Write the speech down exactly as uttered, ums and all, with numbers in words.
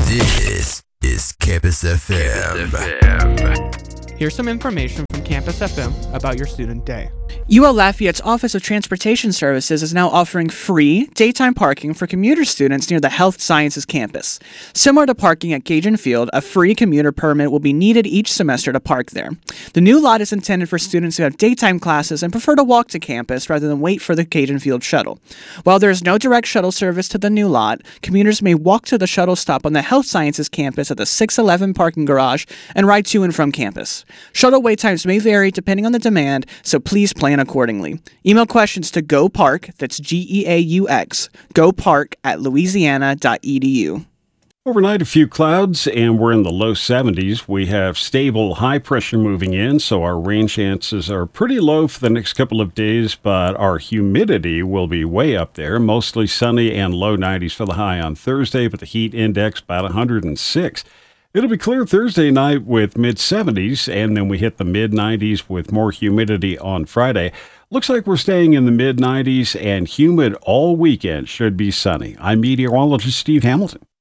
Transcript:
This is Campus F M. Campus F M. Here's some information from Campus F M about your student day. U L Lafayette's Office of Transportation Services is now offering free daytime parking for commuter students near the Health Sciences campus. Similar to parking at Gajan Field, a free commuter permit will be needed each semester to park there. The new lot is intended for students who have daytime classes and prefer to walk to campus rather than wait for the Gajan Field shuttle. While there is no direct shuttle service to the new lot, commuters may walk to the shuttle stop on the Health Sciences campus at the six eleven parking garage and ride to and from campus. Shuttle wait times may vary depending on the demand, so please plan accordingly. Email questions to GoPark, that's G E A U X, GoPark at louisiana dot e d u. Overnight, a few clouds, and we're in the low seventies. We have stable high pressure moving in, so our rain chances are pretty low for the next couple of days, but our humidity will be way up there. Mostly sunny and low nineties for the high on Thursday, but the heat index about one hundred six. It'll be clear Thursday night with mid-seventies, and then we hit the mid-nineties with more humidity on Friday. Looks like we're staying in the mid-nineties, and humid all weekend. Should be sunny. I'm meteorologist Steve Hamilton.